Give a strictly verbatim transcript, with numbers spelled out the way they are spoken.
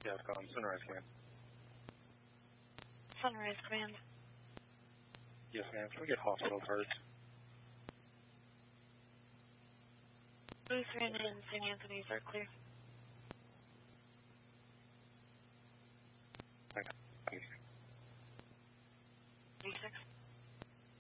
Yeah, um, Sunrise Command. Sunrise Command. Yes, ma'am. Can we get hospital cards? Lutheran and Saint Anthony's are clear. Thank you. D six.